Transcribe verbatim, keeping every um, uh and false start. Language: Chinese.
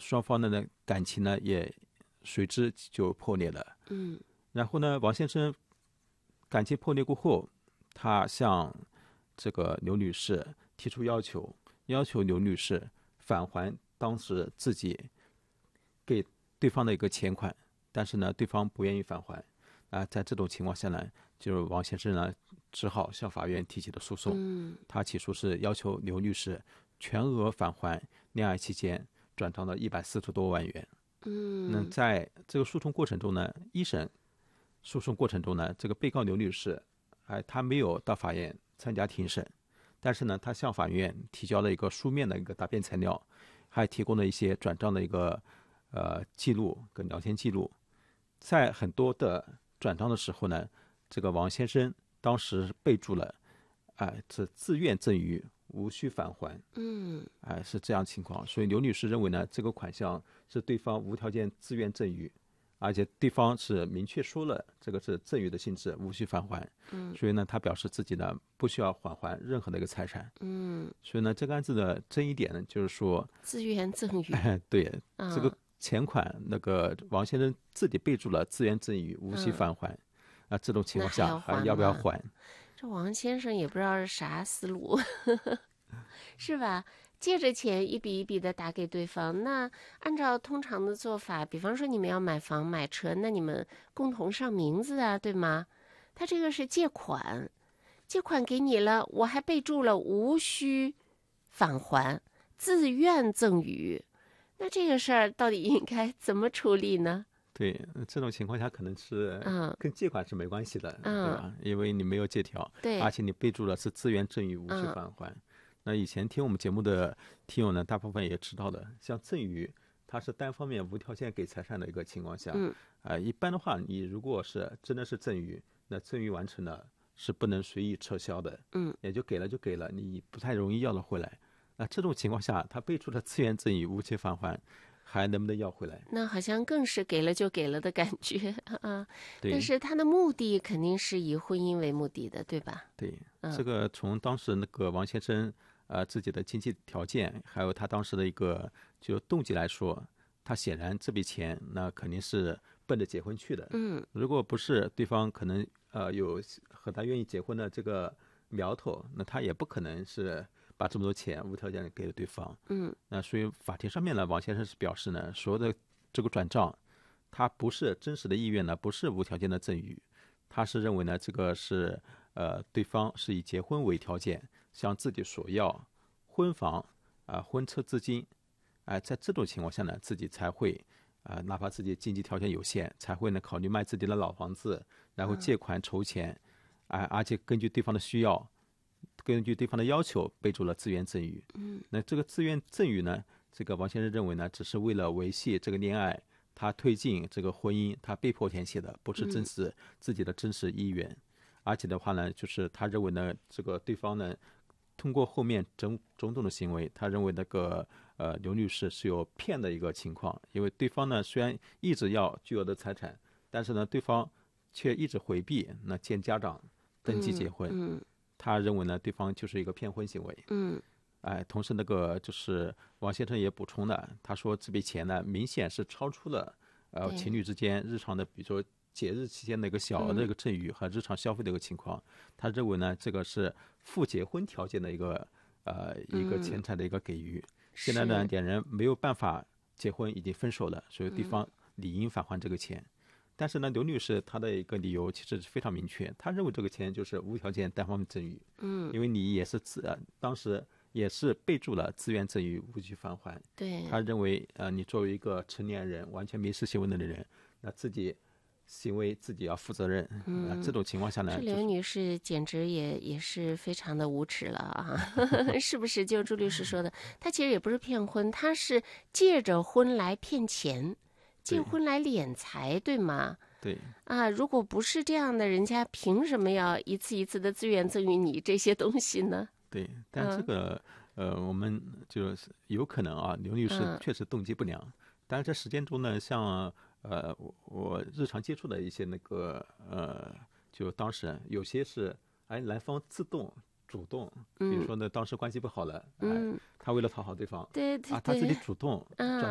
双方的呢感情呢也随之就破裂了。 嗯， 然后呢，王先生感情破裂过后，他向这个刘女士提出要求，要求刘女士返还当时自己给对方的一个钱款，但是呢，对方不愿意返还。啊，在这种情况下呢，就是王先生呢只好向法院提起了诉讼。 嗯， 他起诉是要求刘律师全额返还恋爱期间转账的一百四十多万元。 嗯， 那在这个诉讼过程中呢，一审诉讼过程中呢，这个被告刘律师，哎，他没有到法院参加庭审，但是呢，他向法院提交了一个书面的一个答辩材料，还提供了一些转账的一个呃记录跟聊天记录。在很多的转账的时候呢，这个王先生当时备注了，哎，是自愿赠与，无需返还。 嗯， 哎，是这样情况。所以刘女士认为呢，这个款项是对方无条件自愿赠与，而且对方是明确说了这个是赠与的性质，无需返还。 嗯， 所以呢，他表示自己呢不需要返还任何的一个财产。 嗯， 所以呢，这个案子的争议点呢，就是说， 自愿赠与， 哎，对， 啊、 这个钱款那个王先生自己备注了自愿赠与，无需嗯返还。啊，这种情况下那还要还还要不要吗还？ 这王先生也不知道是啥思路，是吧？借着钱一笔一笔的打给对方，那按照通常的做法，比方说你们要买房买车，那你们共同上名字啊，对吗？他这个是借款，借款给你了，我还备注了无需返还，自愿赠与，那这个事儿到底应该怎么处理呢？ 对，这种情况下可能是嗯跟借款是没关系的， 嗯对吧？因为你没有借条， 对而且你备注了是自愿赠与，无需嗯返还。那以前听我们节目的听友呢，大部分也知道的，像赠与，它是单方面无条件给财产的一个情况下， 嗯啊、一般的话，你如果是真的是赠与，那赠与完成了是不能随意撤销的， 嗯， 也就给了就给了，你不太容易要得回来。那这种情况下，他备注了自愿赠与，无需返还，还能不能要回来？ 那好像更是给了就给了的感觉啊。 对， 但是他的目的肯定是以婚姻为目的的，对吧？ 对， 嗯这个从当时那个王先生呃自己的经济条件，还有他当时的一个就动机来说，他显然这笔钱那肯定是奔着结婚去的。 嗯如果不是对方可能呃有和他愿意结婚的这个苗头，那他也不可能是把这么多钱无条件的给了对方。 嗯那所以法庭上面呢，王先生是表示呢，所有的这个转账，他不是真实的意愿呢，不是无条件的赠与，他是认为呢，这个是呃对方是以结婚为条件向自己索要婚房啊、呃婚车资金，哎、在这种情况下呢，自己才会啊、呃哪怕自己经济条件有限，才会呢考虑卖自己的老房子，然后借款筹钱，哎、而且根据对方的需要。根据对方的要求，备注了自愿赠与。 嗯那这个自愿赠与呢，这个王先生认为呢，只是为了维系这个恋爱，他推进这个婚姻，他被迫填写的，不是真实自己的真实意愿。而且的话呢，就是他认为呢，这个对方呢，通过后面种种种的行为，他认为那个呃刘律师是有骗的一个情况，因为对方呢虽然一直要巨额的财产，但是呢对方却一直回避那见家长登记结婚。 嗯他认为呢，对方就是一个骗婚行为。 嗯哎，同时那个就是王先生也补充了，他说这笔钱呢，明显是超出了呃对情侣之间日常的，比如说节日期间的一个小额的一个赠与和日常消费的一个情况。他认为呢，这个是附结婚条件的一个呃一个钱财的一个给予。现在呢， 是两人没有办法结婚，已经分手了，所以对方理应返还这个钱。但是呢，刘女士她的一个理由其实是非常明确，她认为这个钱就是无条件单方面赠与， 嗯因为你也是自、呃、当时也是备注了自愿赠与，无需返还。 对他认为呃你作为一个成年人，完全没实行为能力的人，那自己行为自己要负责任。嗯、呃，这种情况下呢， 这就是刘女士简直也也是非常的无耻了啊！是不是？就朱律师说的，她其实也不是骗婚，她是借着婚来骗钱，借对婚来敛财，对吗？ 对啊，如果不是这样的，人家凭什么要一次一次的自愿赠与你这些东西呢？ 对，但这嗯个、呃，我们就是有可能啊，刘律师嗯确实动机不良，但是在实践中呢，像呃我我日常接触的一些那个呃，就当事人有些是哎男方自动主动，比如说呢当时关系不好了，哎， 嗯， 他为了讨好对方， 对对啊，他自己对， 主动嗯。